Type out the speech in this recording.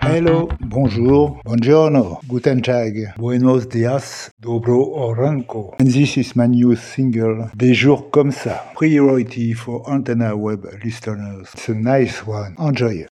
Hello, bonjour, buongiorno, guten tag, buenos dias, dobro oranko. And this is my new single, Des jours comme ça. Priority for Antenna Web listeners. It's a nice one. Enjoy.